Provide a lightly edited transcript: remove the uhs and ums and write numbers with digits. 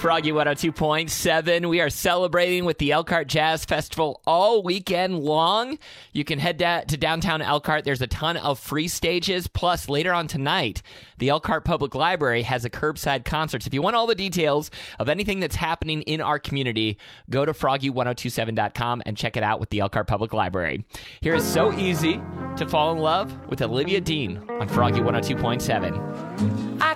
Froggy 102.7. We are celebrating with the Elkhart Jazz Festival all weekend long. You can head to downtown Elkhart. There's a ton of free stages. Plus, later on tonight, the Elkhart Public Library has a curbside concert. If you want all the details of anything that's happening in our community, go to froggy1027.com and check it out with the Elkhart Public Library. Here is So Easy to Fall in Love with Olivia Dean on Froggy 102.7.